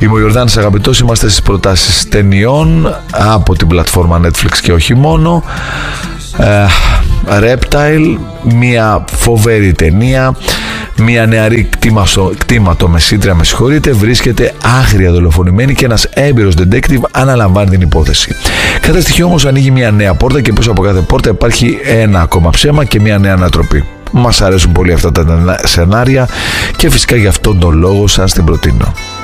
Είμαι ο Ιορδάνης Αγαπητός, είμαστε στις προτάσεις ταινιών από την πλατφόρμα Netflix και όχι μόνο. Reptile, μια φοβερή ταινία. Μια νεαρή κτήματομεσίτρια, βρίσκεται άγρια δολοφονημένη και ένας έμπειρος detective αναλαμβάνει την υπόθεση. Κατά στοιχείο όμως ανοίγει μια νέα πόρτα και πίσω από κάθε πόρτα υπάρχει ένα ακόμα ψέμα και μια νέα ανατροπή. Μας αρέσουν πολύ αυτά τα σενάρια και φυσικά γι' αυτόν τον λόγο σας την προτείνω.